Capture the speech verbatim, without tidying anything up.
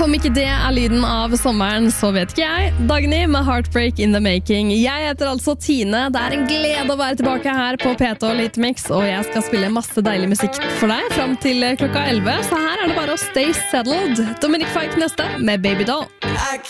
Om ikke det er lyden av sommeren, så vet ikke jeg. Dagny med Heartbreak in the Making. Jeg heter altså Tine. Det er en glede å være tilbake her på P to Litemix, og jeg skal spille masse deilig musikk for deg frem til klokka elleve. Så her er det bare å stay settled. Dominic Fike neste med Baby Doll. I